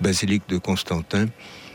basilique de Constantin,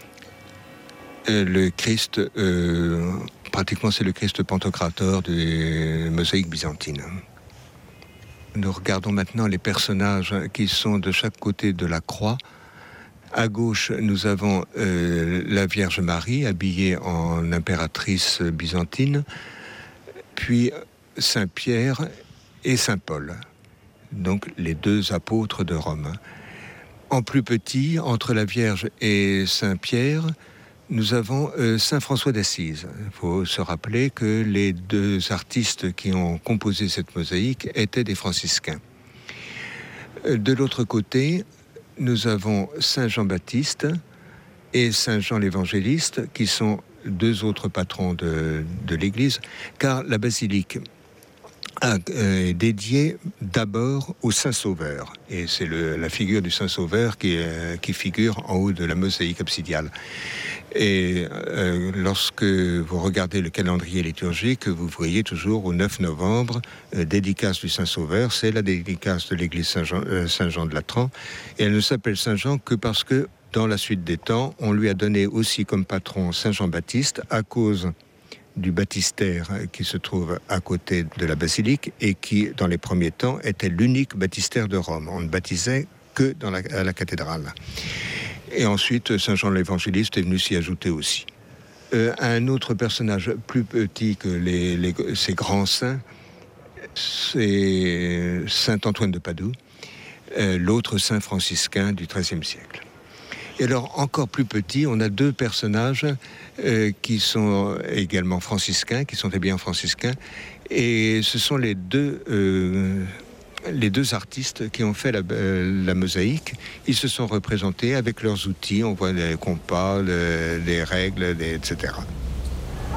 le Christ, pratiquement c'est le Christ pantocrator des mosaïques byzantines. Nous regardons maintenant les personnages qui sont de chaque côté de la croix. À gauche, nous avons la Vierge Marie, habillée en impératrice byzantine, puis Saint Pierre et Saint Paul, donc les deux apôtres de Rome. En plus petit, entre la Vierge et Saint Pierre, nous avons Saint François d'Assise. Il faut se rappeler que les deux artistes qui ont composé cette mosaïque étaient des franciscains. De l'autre côté, nous avons Saint Jean-Baptiste et Saint Jean l'Évangéliste, qui sont deux autres patrons de l'Église, car la basilique est dédiée d'abord au Saint-Sauveur. Et c'est la figure du Saint-Sauveur qui figure en haut de la mosaïque absidiale. Et lorsque vous regardez le calendrier liturgique, vous voyez toujours au 9 novembre, dédicace du Saint-Sauveur, c'est la dédicace de l'église Saint-Jean de Latran. Et elle ne s'appelle Saint-Jean que parce que, dans la suite des temps, on lui a donné aussi comme patron Saint-Jean-Baptiste à cause du baptistère qui se trouve à côté de la basilique et qui, dans les premiers temps, était l'unique baptistère de Rome. On ne baptisait que à la cathédrale. Et ensuite, Saint Jean l'Évangéliste est venu s'y ajouter aussi. Un autre personnage plus petit que ces grands saints, c'est Saint Antoine de Padoue, l'autre saint franciscain du XIIIe siècle. Et alors, encore plus petit, on a deux personnages qui sont également franciscains, qui sont habillés en franciscains, et ce sont les deux artistes qui ont fait la mosaïque. Ils se sont représentés avec leurs outils, on voit les compas, les règles, etc.